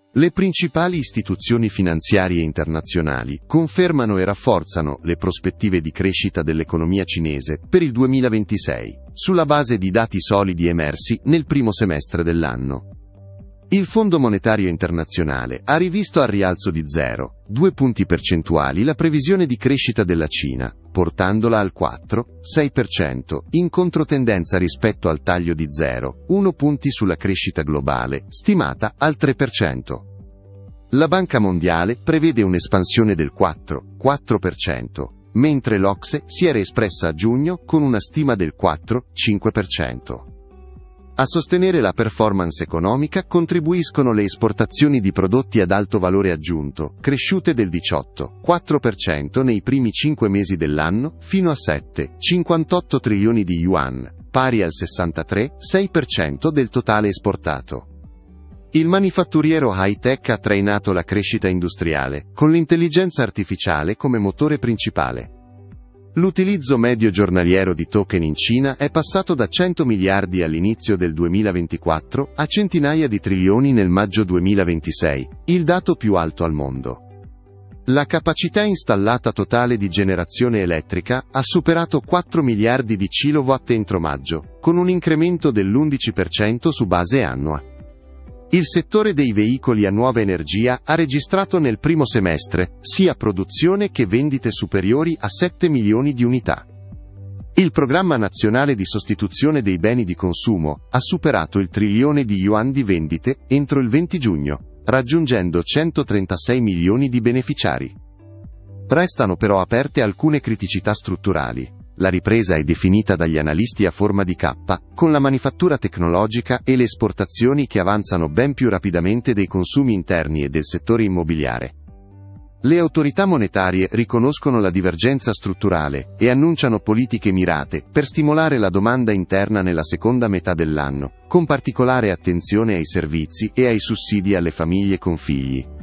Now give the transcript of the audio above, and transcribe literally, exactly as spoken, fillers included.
Le principali istituzioni finanziarie internazionali confermano e rafforzano le prospettive di crescita dell'economia cinese per il duemilaventisei, sulla base di dati solidi emersi nel primo semestre dell'anno. Il Fondo Monetario Internazionale ha rivisto al rialzo di zero virgola due punti percentuali la previsione di crescita della Cina, portandola al quattro virgola sei per cento, in controtendenza rispetto al taglio di zero virgola uno punti sulla crescita globale, stimata al tre per cento. La Banca Mondiale prevede un'espansione del quattro virgola quattro per cento, mentre l'O C S E si era espressa a giugno con una stima del quattro virgola cinque per cento. A sostenere la performance economica contribuiscono le esportazioni di prodotti ad alto valore aggiunto, cresciute del diciotto virgola quattro per cento nei primi cinque mesi dell'anno, fino a sette virgola cinquantotto trilioni di yuan, pari al sessantatré virgola sei per cento del totale esportato. Il manifatturiero high-tech ha trainato la crescita industriale, con l'intelligenza artificiale come motore principale. L'utilizzo medio giornaliero di token in Cina è passato da cento miliardi all'inizio del duemilaventiquattro a centinaia di trilioni nel maggio duemilaventisei, il dato più alto al mondo. La capacità installata totale di generazione elettrica ha superato quattro miliardi di kilowatt entro maggio, con un incremento dell'undici per cento su base annua. Il settore dei veicoli a nuova energia ha registrato nel primo semestre sia produzione che vendite superiori a sette milioni di unità. Il programma nazionale di sostituzione dei beni di consumo ha superato il trilione di yuan di vendite entro il venti giugno, raggiungendo centotrentasei milioni di beneficiari. Restano però aperte alcune criticità strutturali. La ripresa è definita dagli analisti a forma di K, con la manifattura tecnologica e le esportazioni che avanzano ben più rapidamente dei consumi interni e del settore immobiliare. Le autorità monetarie riconoscono la divergenza strutturale e annunciano politiche mirate per stimolare la domanda interna nella seconda metà dell'anno, con particolare attenzione ai servizi e ai sussidi alle famiglie con figli.